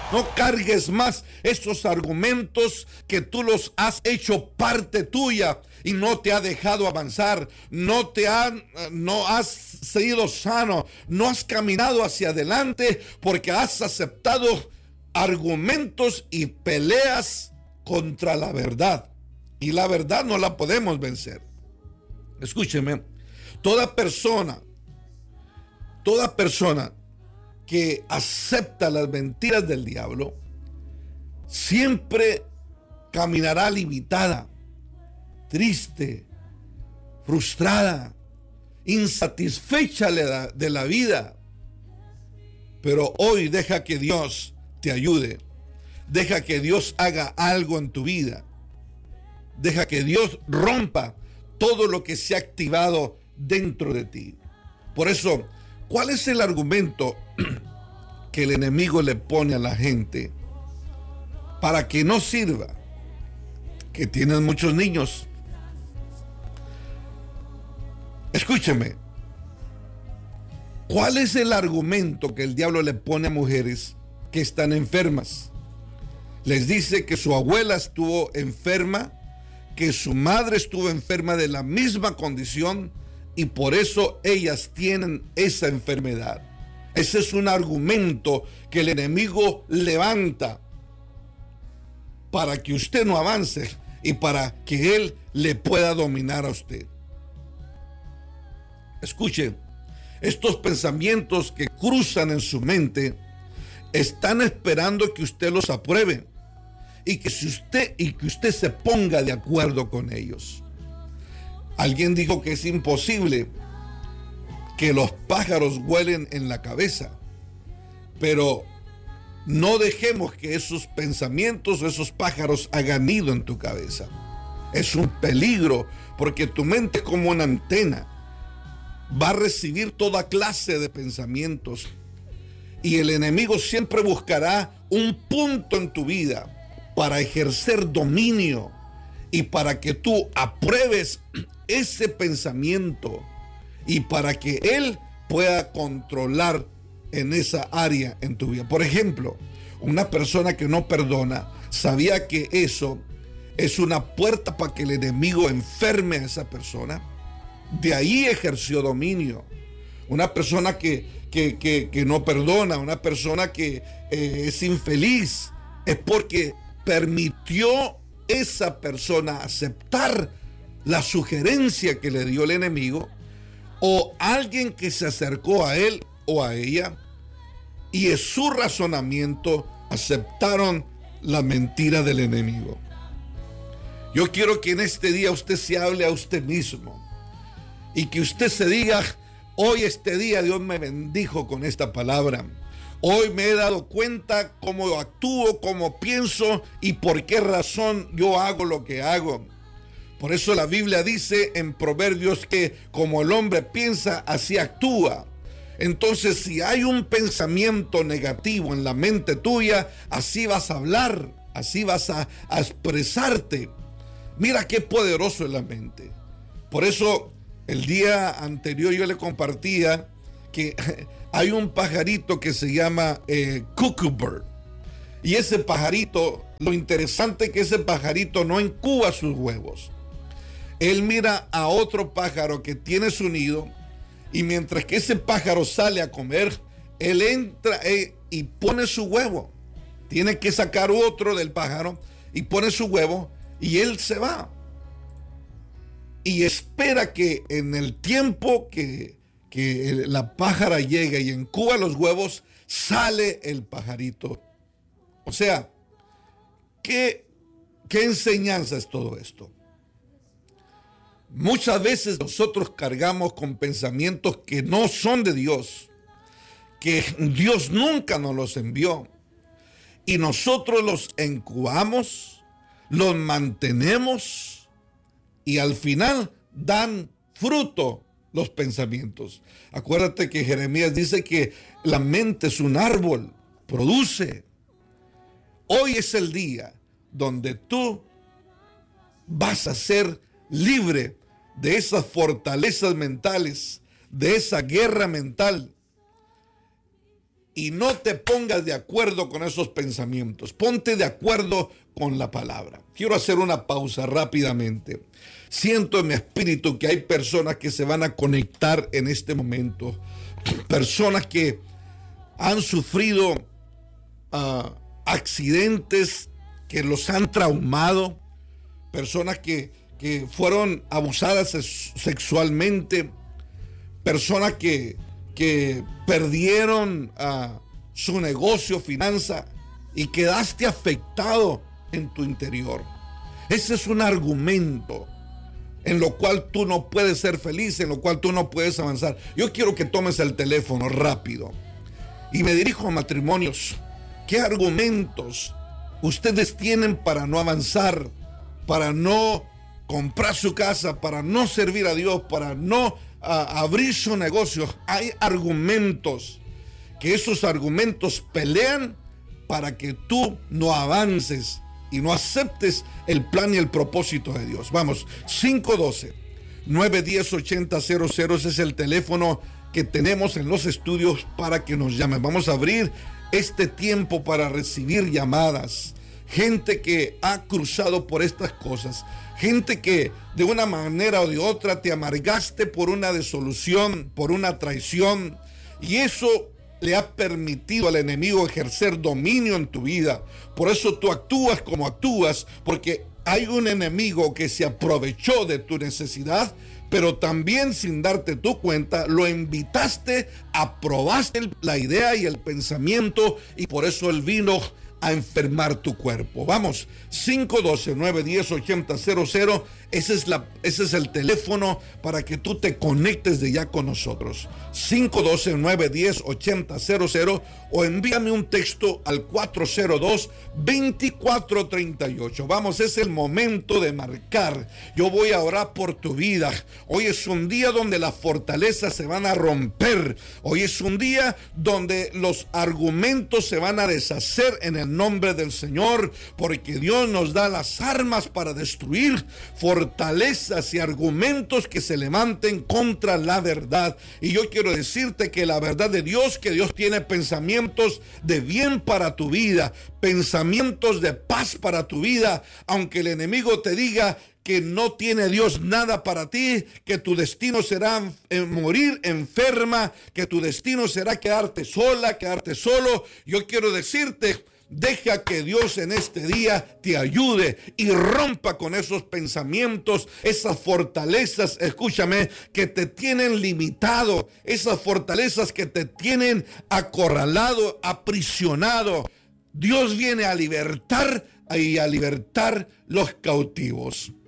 No cargues más esos argumentos que tú los has hecho parte tuya y no te ha dejado avanzar, no has sido sano, no has caminado hacia adelante porque has aceptado argumentos y peleas contra la verdad. Y la verdad no la podemos vencer. Escúcheme, toda persona que acepta las mentiras del diablo siempre caminará limitada, triste, frustrada, insatisfecha de la vida. Pero hoy deja que Dios te ayude, deja que Dios haga algo en tu vida, deja que Dios rompa todo lo que se ha activado dentro de ti. Por eso, ¿cuál es el argumento que el enemigo le pone a la gente para que no sirva? Que tienen muchos niños. Escúcheme. ¿Cuál es el argumento que el diablo le pone a mujeres que están enfermas? Les dice que su abuela estuvo enferma, que su madre estuvo enferma de la misma condición y por eso ellas tienen esa enfermedad. Ese es un argumento que el enemigo levanta para que usted no avance y para que él le pueda dominar a usted. Escuche, estos pensamientos que cruzan en su mente están esperando que usted los apruebe y que usted se ponga de acuerdo con ellos. Alguien dijo que es imposible que los pájaros vuelen en la cabeza, pero no dejemos que esos pensamientos o esos pájaros hagan nido en tu cabeza. Es un peligro porque tu mente, como una antena, va a recibir toda clase de pensamientos y el enemigo siempre buscará un punto en tu vida para ejercer dominio y para que tú apruebes ese pensamiento y para que él pueda controlar en esa área en tu vida. Por ejemplo, una persona que no perdona sabía que eso es una puerta para que el enemigo enferme a esa persona. De ahí ejerció dominio. Una persona que no perdona, una persona que es infeliz, es porque permitió esa persona aceptar la sugerencia que le dio el enemigo o alguien que se acercó a él o a ella y en su razonamiento aceptaron la mentira del enemigo. Yo quiero que en este día usted se hable a usted mismo y que usted se diga: hoy este día Dios me bendijo con esta palabra. Hoy me he dado cuenta cómo actúo, cómo pienso y por qué razón yo hago lo que hago. Por eso la Biblia dice en Proverbios que como el hombre piensa, así actúa. Entonces, si hay un pensamiento negativo en la mente tuya, así vas a hablar, así vas a expresarte. Mira qué poderoso es la mente. Por eso el día anterior yo le compartía que hay un pajarito que se llama cuckoo bird. Y ese pajarito, lo interesante es que ese pajarito no incuba sus huevos. Él mira a otro pájaro que tiene su nido y mientras que ese pájaro sale a comer, él entra y pone su huevo. Tiene que sacar otro del pájaro y pone su huevo y él se va. Y espera que en el tiempo que la pájara llega y incuba los huevos, sale el pajarito. O sea, ¿qué enseñanza es todo esto? Muchas veces nosotros cargamos con pensamientos que no son de Dios, que Dios nunca nos los envió. Y nosotros los incubamos, los mantenemos y al final dan fruto los pensamientos. Acuérdate que Jeremías dice que la mente es un árbol, produce. Hoy es el día donde tú vas a ser libre de esas fortalezas mentales, de esa guerra mental. y no te pongas de acuerdo con esos pensamientos. Ponte de acuerdo con la palabra. Quiero hacer una pausa rápidamente. Siento en mi espíritu que hay personas que se van a conectar en este momento. Personas que han sufrido accidentes que los han traumado. Personas que fueron abusadas sexualmente. Personas que perdieron su negocio, finanza, y quedaste afectado en tu interior. Ese es un argumento en lo cual tú no puedes ser feliz, en lo cual tú no puedes avanzar. Yo quiero que tomes el teléfono rápido y me dirijo a matrimonios. ¿Qué argumentos ustedes tienen para no avanzar, para no comprar su casa, para no servir a Dios, para no abrir su negocio? Hay argumentos, que esos argumentos pelean para que tú no avances y no aceptes el plan y el propósito de Dios. Vamos, 512-910-8000, ese es el teléfono que tenemos en los estudios para que nos llamen. Vamos a abrir este tiempo para recibir llamadas. Gente que ha cruzado por estas cosas, gente que de una manera o de otra te amargaste por una desolución, por una traición, y eso le ha permitido al enemigo ejercer dominio en tu vida. Por eso tú actúas como actúas, porque hay un enemigo que se aprovechó de tu necesidad, pero también sin darte tu cuenta lo invitaste, aprobaste la idea y el pensamiento, y por eso él vino a enfermar tu cuerpo. Vamos, 512-910-8000, ese es el teléfono para que tú te conectes de ya con nosotros. 512-910-8000, o envíame un texto al 402-2438. Vamos, es el momento de marcar. Yo voy a orar por tu vida. Hoy es un día donde las fortalezas se van a romper. Hoy es un día donde los argumentos se van a deshacer en el nombre del Señor, porque Dios nos da las armas para destruir fortalezas y argumentos que se levanten contra la verdad. Y yo quiero decirte que la verdad de Dios, que Dios tiene pensamientos de bien para tu vida, pensamientos de paz para tu vida, aunque el enemigo te diga que no tiene Dios nada para ti, que tu destino será morir enferma, que tu destino será quedarte sola, quedarte solo. Yo quiero decirte, deja que Dios en este día te ayude y rompa con esos pensamientos, esas fortalezas, escúchame, que te tienen limitado, esas fortalezas que te tienen acorralado, aprisionado. Dios viene a libertar y a libertar los cautivos.